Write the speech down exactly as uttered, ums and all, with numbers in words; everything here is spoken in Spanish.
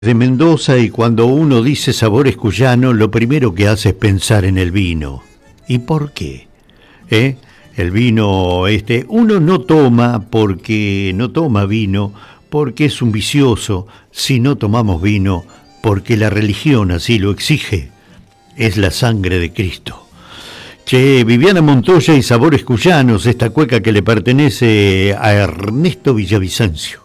De Mendoza, y cuando uno dice sabores cuyanos, lo primero que hace es pensar en el vino. ¿Y por qué? ¿Eh? El vino, este, uno no toma porque no toma vino porque es un vicioso, si no tomamos vino porque la religión así lo exige. Es la sangre de Cristo. Che, Viviana Montoya y Sabores Cuyanos, esta cueca que le pertenece a Ernesto Villavicencio.